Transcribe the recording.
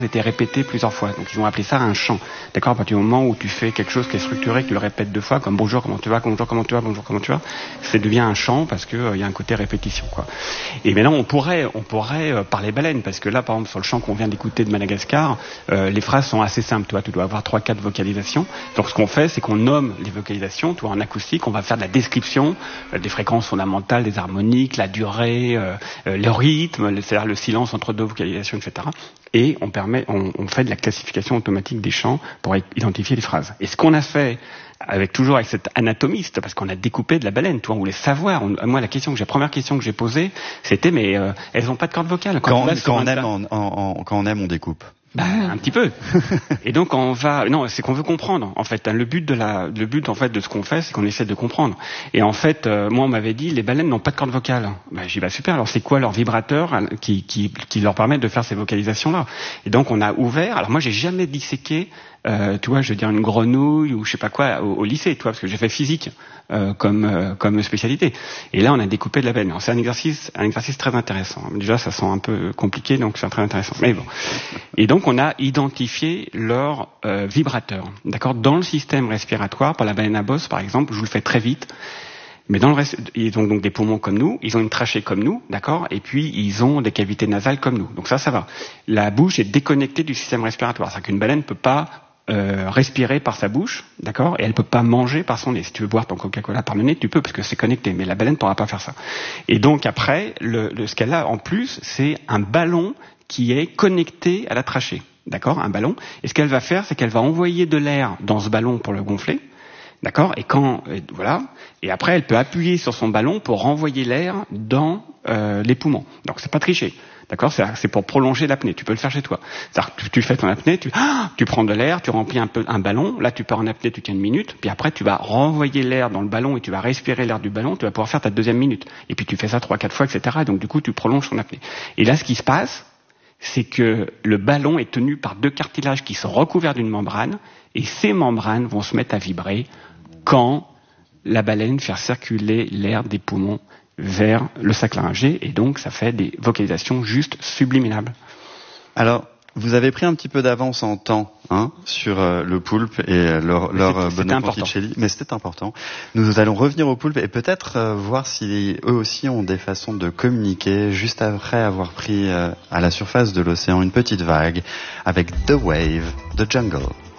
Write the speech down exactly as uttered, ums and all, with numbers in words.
été répété plusieurs fois. Donc ils ont appelé ça un chant. D'accord, à partir du moment où tu fais quelque chose qui est structuré, que tu le répètes deux fois, comme bonjour, comment tu vas, bonjour, comment tu vas, bonjour, comment tu vas, ça devient un chant parce que il euh, y a un côté répétition, quoi. Et maintenant on pourrait, on pourrait euh, parler baleine, parce que là, par exemple, sur le chant qu'on vient d'écouter de Madagascar, euh, les phrases sont assez simples. Toi, tu dois avoir trois, quatre vocalisations. Donc ce qu'on fait, c'est qu'on nomme les vocalisations. Toi, en acoustique, on va faire de la description euh, des fréquences fondamentales, des harmoniques, la durée, euh, euh, le rythme, c'est-à-dire le silence entre deux vocalisations, et cetera. Et on permet, on, on fait de la classification automatique des chants pour identifier les phrases. Et ce qu'on a fait avec toujours avec cet anatomiste, parce qu'on a découpé de la baleine, toi, on voulait savoir. On, moi, la question que j'ai, première question que j'ai posée, c'était mais euh, elles ont pas de cordes vocales. Quand, quand, quand on aime, en, en, en, quand on aime, on découpe. Bah, un petit peu. Et donc on va, non, c'est qu'on veut comprendre. En fait, le but de la, le but en fait de ce qu'on fait, c'est qu'on essaie de comprendre. Et en fait, euh, moi on m'avait dit les baleines n'ont pas de cordes vocales. Bah, j'ai dit bah super. Alors c'est quoi leur vibrateur qui, qui, qui leur permettent de faire ces vocalisations là? Et donc on a ouvert. Alors moi j'ai jamais disséqué. Euh, tu vois, je veux dire une grenouille ou je sais pas quoi au, au lycée, tu vois, parce que j'ai fait physique euh, comme euh, comme spécialité. Et là, on a découpé de la baleine. Alors, c'est un exercice, un exercice très intéressant. Déjà, ça sent un peu compliqué, donc c'est très intéressant. Mais bon. Et donc, on a identifié leur euh, vibrateur, d'accord, dans le système respiratoire. Pour la baleine à bosse, par exemple, je vous le fais très vite. Mais dans le reste, ils ont donc des poumons comme nous, ils ont une trachée comme nous, d'accord, et puis ils ont des cavités nasales comme nous. Donc ça, ça va. La bouche est déconnectée du système respiratoire. C'est-à-dire qu'une baleine ne peut pas Euh, respirer par sa bouche, d'accord, et elle peut pas manger par son nez. Si tu veux boire ton Coca-Cola par le nez, tu peux parce que c'est connecté, mais la baleine ne pourra pas faire ça. Et donc après, le, le, ce qu'elle a en plus, c'est un ballon qui est connecté à la trachée, d'accord, un ballon. Et ce qu'elle va faire, c'est qu'elle va envoyer de l'air dans ce ballon pour le gonfler, d'accord. Et quand, et voilà, et après elle peut appuyer sur son ballon pour renvoyer l'air dans euh, les poumons. Donc c'est pas tricher. D'accord, c'est, c'est pour prolonger l'apnée. Tu peux le faire chez toi. C'est-à-dire que tu, tu fais ton apnée, tu, ah, tu prends de l'air, tu remplis un peu un ballon. Là, tu pars en apnée, tu tiens une minute. Puis après, tu vas renvoyer l'air dans le ballon et tu vas respirer l'air du ballon. Tu vas pouvoir faire ta deuxième minute. Et puis tu fais ça trois, quatre fois, et cetera. Et donc du coup, tu prolonges ton apnée. Et là, ce qui se passe, c'est que le ballon est tenu par deux cartilages qui sont recouverts d'une membrane. Et ces membranes vont se mettre à vibrer quand la baleine fait circuler l'air des poumons vers le sac laryngé, et donc ça fait des vocalisations juste subliminables. Alors, vous avez pris un petit peu d'avance en temps hein, sur euh, le poulpe et euh, leur, leur bonhomme Ponticelli, mais c'était important. Nous allons revenir au poulpe et peut-être euh, voir si eux aussi ont des façons de communiquer juste après avoir pris euh, à la surface de l'océan une petite vague avec The Wave de Jungle.